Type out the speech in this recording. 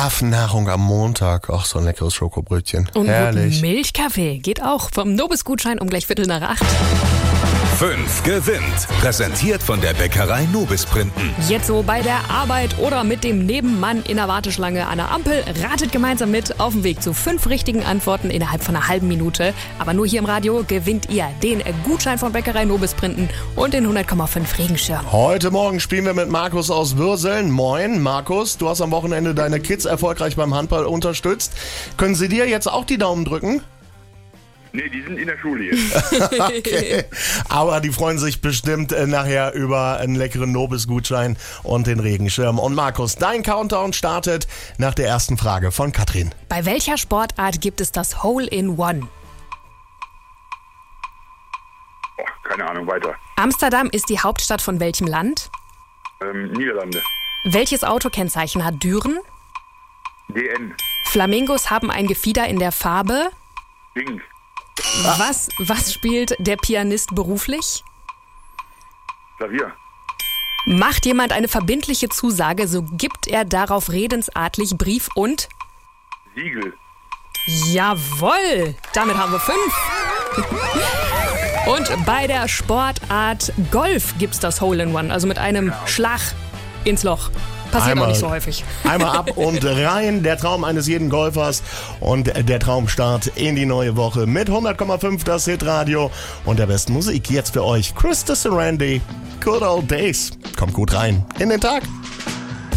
Affennahrung am Montag. Ach, so ein leckeres Schokobrötchen. Und herrlich. Milchkaffee geht auch. Vom Nobis-Gutschein um gleich 7:45. 5 gewinnt. Präsentiert von der Bäckerei Nobis Printen. Jetzt so bei der Arbeit oder mit dem Nebenmann in der Warteschlange an der Ampel. Ratet gemeinsam mit auf dem Weg zu 5 richtigen Antworten innerhalb von einer halben Minute. Aber nur hier im Radio gewinnt ihr den Gutschein von Bäckerei Nobis Printen und den 100,5 Regenschirm. Heute Morgen spielen wir mit Markus aus Würseln. Moin, Markus. Du hast am Wochenende deine Kids erfolgreich beim Handball unterstützt. Können sie dir jetzt auch die Daumen drücken? Nee, die sind in der Schule jetzt. Okay. Aber die freuen sich bestimmt nachher über einen leckeren Nobis-Gutschein und den Regenschirm. Und Markus, dein Countdown startet nach der ersten Frage von Katrin. Bei welcher Sportart gibt es das Hole-in-One? Oh, keine Ahnung, weiter. Amsterdam ist die Hauptstadt von welchem Land? Niederlande. Welches Autokennzeichen hat Düren? DN. Flamingos haben ein Gefieder in der Farbe? Pink. Was spielt der Pianist beruflich? Klavier. Macht jemand eine verbindliche Zusage, so gibt er darauf redensartlich Brief und... Siegel. Jawohl! Damit haben wir 5. Und bei der Sportart Golf gibt's das Hole-in-One, also mit einem Schlag ins Loch. Passiert auch nicht so häufig. Einmal ab und rein, der Traum eines jeden Golfers und der Traumstart in die neue Woche mit 100,5 das Hitradio und der besten Musik. Jetzt für euch Krista Randy, Good Old Days. Kommt gut rein in den Tag.